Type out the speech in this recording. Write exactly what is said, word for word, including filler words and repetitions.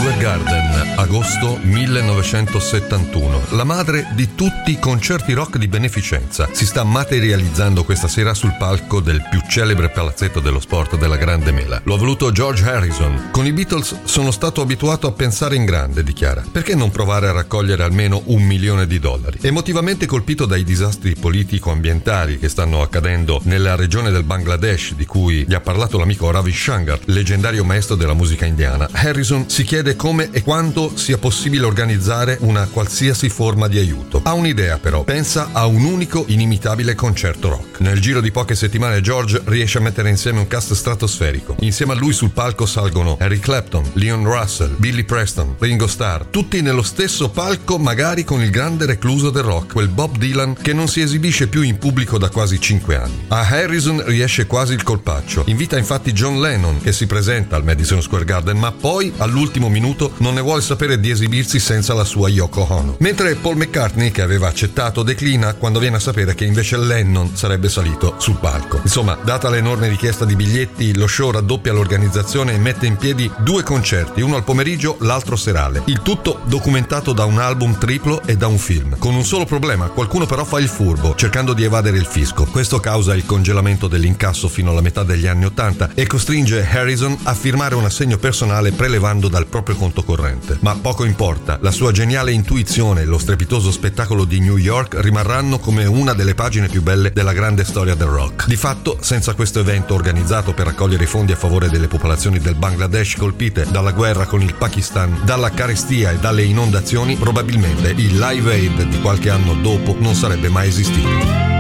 Square Garden, agosto millenovecentosettantuno. La madre di tutti i concerti rock di beneficenza si sta materializzando questa sera sul palco del più celebre palazzetto dello sport della Grande Mela. Lo ha voluto George Harrison. Con i Beatles sono stato abituato a pensare in grande, dichiara. Perché non provare a raccogliere almeno un milione di dollari? Emotivamente colpito dai disastri politico-ambientali che stanno accadendo nella regione del Bangladesh, di cui gli ha parlato l'amico Ravi Shankar, leggendario maestro della musica indiana, Harrison si chiede come e quando sia possibile organizzare una qualsiasi forma di aiuto. Ha un'idea però, pensa a un unico inimitabile concerto rock. Nel giro di poche settimane George riesce a mettere insieme un cast stratosferico. Insieme a lui sul palco salgono Eric Clapton, Leon Russell, Billy Preston, Ringo Starr, tutti nello stesso palco, magari con il grande recluso del rock, quel Bob Dylan che non si esibisce più in pubblico da quasi cinque anni. A Harrison riesce quasi il colpaccio. Invita infatti John Lennon, che si presenta al Madison Square Garden, ma poi all'ultimo minuto non ne vuole sapere di esibirsi senza la sua Yoko Ono. Mentre Paul McCartney, che aveva accettato, declina quando viene a sapere che invece Lennon sarebbe salito sul palco. Insomma, data l'enorme richiesta di biglietti, lo show raddoppia l'organizzazione e mette in piedi due concerti, uno al pomeriggio, l'altro serale. Il tutto documentato da un album triplo e da un film. Con un solo problema: qualcuno però fa il furbo, cercando di evadere il fisco. Questo causa il congelamento dell'incasso fino alla metà degli anni ottanta e costringe Harrison a firmare un assegno personale prelevando dal proprio conto corrente. Ma poco importa, la sua geniale intuizione e lo strepitoso spettacolo di New York rimarranno come una delle pagine più belle della grande storia del rock. Di fatto, senza questo evento organizzato per raccogliere i fondi a favore delle popolazioni del Bangladesh colpite dalla guerra con il Pakistan, dalla carestia e dalle inondazioni, probabilmente il Live Aid di qualche anno dopo non sarebbe mai esistito.